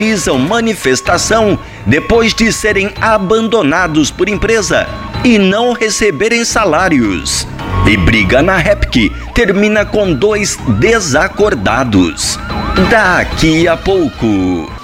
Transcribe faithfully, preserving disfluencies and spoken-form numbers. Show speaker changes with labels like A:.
A: realizam manifestação depois de serem abandonados por empresa e não receberem salários. E briga na Repke termina com dois desacordados. Daqui a pouco.